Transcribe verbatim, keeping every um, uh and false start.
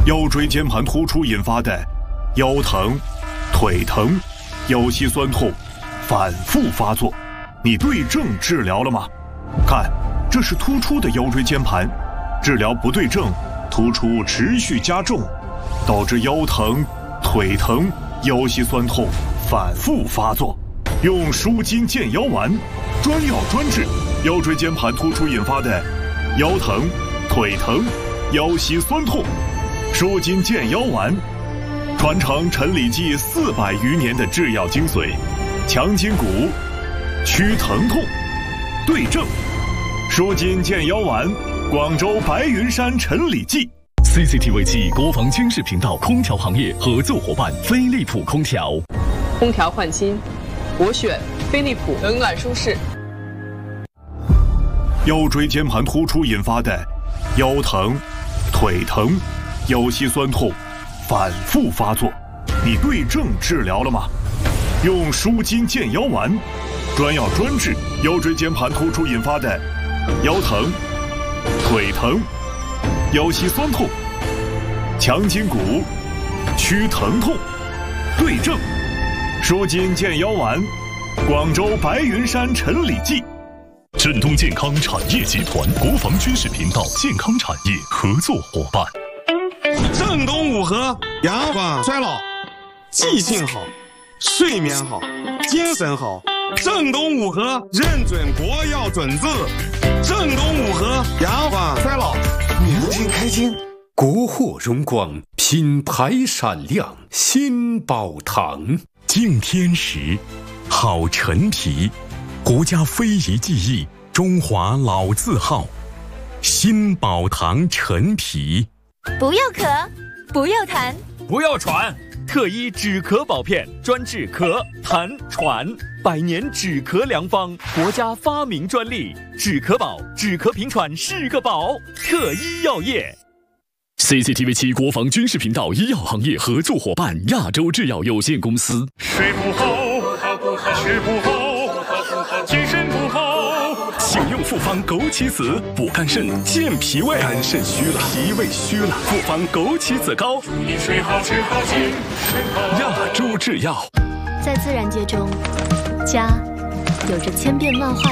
腰椎间盘突出引发的腰疼、腿疼、腰膝酸痛反复发作，你对症治疗了吗？看，这是突出的腰椎间盘，治疗不对症，突出持续加重，导致腰疼、腿疼、腰膝酸痛反复发作。用舒筋健腰丸，专药专治腰椎间盘突出引发的腰疼、腿疼、腰膝酸痛。舒筋健腰丸，传承陈李济四百余年的制药精髓，强筋骨，祛疼痛，对症。舒筋健腰丸，广州白云山陈李济。 C C T V 七国防军事频道空调行业合作伙伴飞利浦空调。 空调换新，我选飞利浦，冷暖舒适。 腰椎间盘突出引发的腰疼、腿疼、腰膝酸痛反复发作，你对症治疗了吗？用舒筋健腰丸，专药专治腰椎间盘突出引发的腰疼、腿疼、腰膝酸痛，强筋骨，祛疼痛，对症。舒筋健腰丸，广州白云山陈李济。 振东健康产业集团国防军事频道健康产业合作伙伴。 正东五合，延缓衰老，记性好，睡眠好，精神好。正东五合认准国药准字，正东五合延缓衰老，年轻开心。 国货荣光，品牌闪亮，新宝堂。 敬天时，好陈皮，国家非遗技艺，中华老字号，新宝堂陈皮。 不要咳，不要痰， 不要喘，特医止咳保片，专治咳、痰、喘，百年止咳良方，国家发明专利，止咳宝，止咳平喘是个宝，特医药业。 C C T V 七国防军事频道医药行业合作伙伴亚洲制药有限公司。 睡不好，吃不好，精神不好， 请用复方枸杞子补肝肾、健脾胃。 肝肾虚了，脾胃虚了， 复方枸杞子膏。 祝你睡好吃好精神好。 亚洲制药。 在自然界中，家有着千变万化